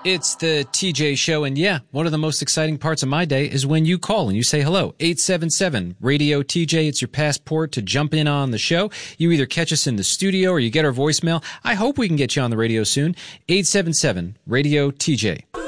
It's the TJ Show, and yeah, one of the most exciting parts of my day is when you call and you say hello. 877-RADIO-TJ, it's your passport to jump in on the show. You either catch us in the studio or you get our voicemail. I hope we can get you on the radio soon. 877-RADIO-TJ.